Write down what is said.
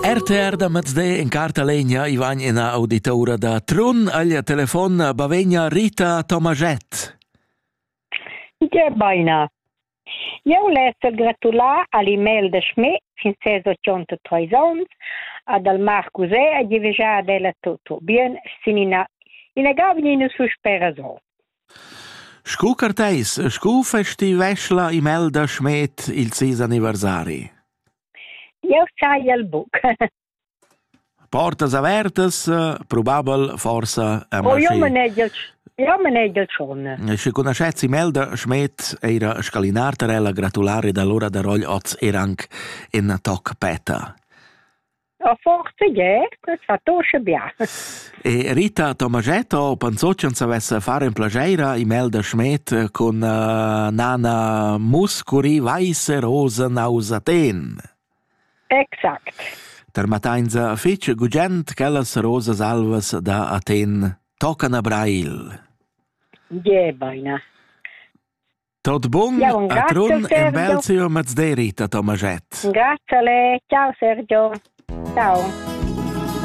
RTR da Mazde in carta legna Ivan in auditora da Trun al telefon bavegna Rita Tomaget. Ja, beina. Eu lesser gratular all'email de Schmidt fin 83 ans ad al Marcusè a divigia della tutto. Bien, sinina gavnina su speraso. Scu carteis, scu festi vesla email da Schmidt il 6 anniversari. Eu sai al buc. Portas avertas, probabel forsa a io me ne del schon. Se conoscezzi email da Schmidt era scalinartarella gratulare da l'ora da rogl oz eranc in toc peta. A forza fa tosce bia. E Rita Tomagetto pensò che non savesse fare in plageira email da Schmidt con nana muscuri weiße rosa nausaten. Exact. Der Mateinza fitch gugent quellas rosas alvas da Aten tocan a brail. Ja, beina. Tot bon a Trun in Belzio Mazde Rita Tomaget. Grazie a lei. Ciao Sergio. Ciao.